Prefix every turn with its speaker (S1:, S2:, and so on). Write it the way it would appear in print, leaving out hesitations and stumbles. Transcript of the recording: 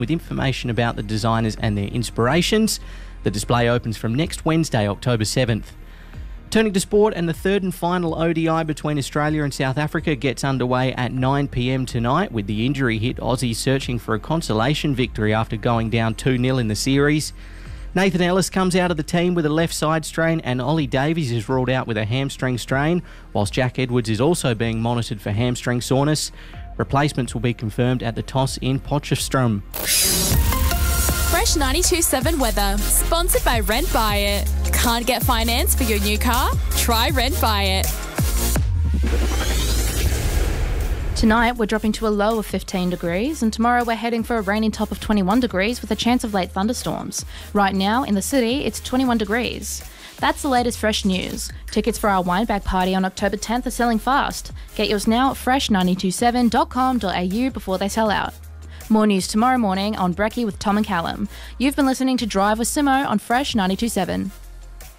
S1: with information about the designers and their inspirations. The display opens from next Wednesday, October 7th. Turning to sport, and the third and final ODI between Australia and South Africa gets underway at 9 p.m. tonight, with the injury hit Aussies searching for a consolation victory after going down 2-0 in the series. Nathan Ellis comes out of the team with a left side strain, and Ollie Davies is ruled out with a hamstring strain, whilst Jack Edwards is also being monitored for hamstring soreness. Replacements will be confirmed at the toss in Potchefstroom.
S2: Fresh 92.7 weather, sponsored by Rent Buy It. Can't get finance for your new car? Try Rent Buy It.
S3: Tonight, we're dropping to a low of 15 degrees, and tomorrow we're heading for a rainy top of 21 degrees with a chance of late thunderstorms. Right now, in the city, it's 21 degrees. That's the latest Fresh news. Tickets for our Windbag party on October 10th are selling fast. Get yours now at fresh927.com.au before they sell out. More news tomorrow morning on Brekkie with Tom and Callum. You've been listening to Drive with Simo on Fresh 92.7.